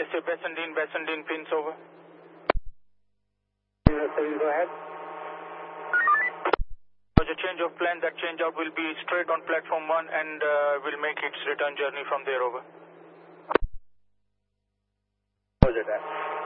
USA Bassendean pins over. Please go ahead. Roger, change of plan. That change out will be straight on platform 1 and will make its return journey from there over. Roger that.